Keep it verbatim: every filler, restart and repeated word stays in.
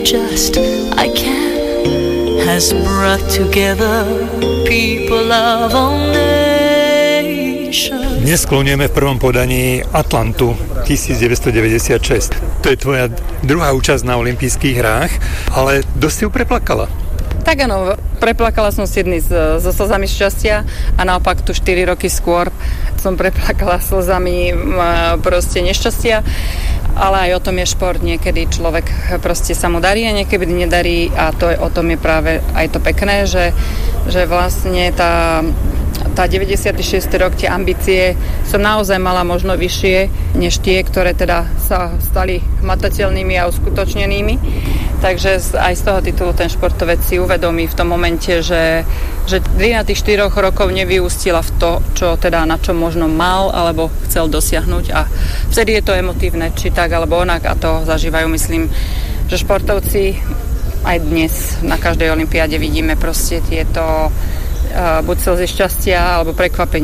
just I can has brought together people of all nations. Dnes sklonujeme v prvom podaní Atlantu devätnásťstodeväťdesiatšesť. To je tvoja druhá účasť na olympijských hrách, ale dosť si ju preplakala. Tak áno, preplakala som siedmy so slzami šťastia a naopak tu štyri roky skôr som preplakala slzami proste nešťastia, ale aj o tom je šport. Niekedy človek proste sa mu darí a niekedy nedarí a to je, o tom je práve aj to pekné, že, že vlastne tá tá deväťdesiaty šiesty rok, tie ambície som naozaj mala možno vyššie, než tie, ktoré teda sa stali hmatateľnými a uskutočnenými. Takže aj z toho titulu ten športovec si uvedomí v tom momente, že, že na tých štyroch rokov nevyústila v to, čo teda na čo možno mal alebo chcel dosiahnuť a vtedy je to emotívne, či tak alebo onak a to zažívajú, myslím, že športovci aj dnes na každej olympiáde vidíme proste tieto buď slzy šťastia alebo prekvapenia.